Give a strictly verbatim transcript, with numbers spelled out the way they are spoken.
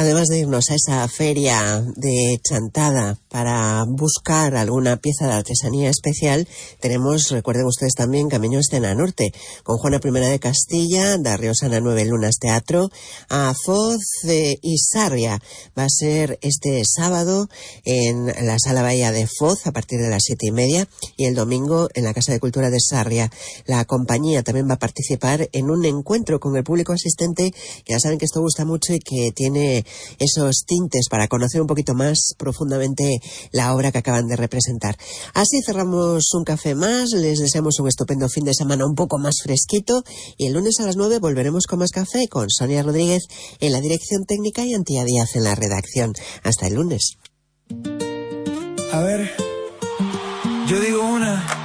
Además de irnos a esa feria de Chantada para buscar alguna pieza de artesanía especial, tenemos, recuerden ustedes también, Camino Escena Norte, con Juana Primera de Castilla, Darriosana Nueve Lunas Teatro, a Foz eh, y Sarria. Va a ser este sábado en la Sala Bahía de Foz a partir de las siete y media y el domingo en la Casa de Cultura de Sarria. La compañía también va a participar en un encuentro con el público asistente, que ya saben que esto gusta mucho y que tiene esos tintes para conocer un poquito más profundamente la obra que acaban de representar. Así cerramos un café más, les deseamos un estupendo fin de semana un poco más fresquito y el lunes a las nueve volveremos con más café con Sonia Rodríguez en la dirección técnica y Antía Díaz en la redacción. Hasta el lunes. A ver, yo digo una...